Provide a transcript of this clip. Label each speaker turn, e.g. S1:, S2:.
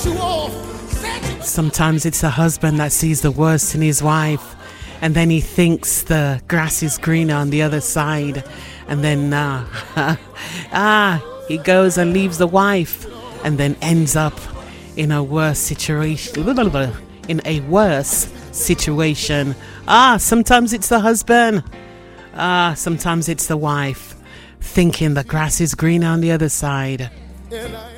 S1: Sometimes it's the husband that sees the worst in his wife, and then he thinks the grass is greener on the other side, and then he goes and leaves the wife, and then ends up in a worse situation. Sometimes it's the husband. Sometimes it's the wife thinking the grass is greener on the other side.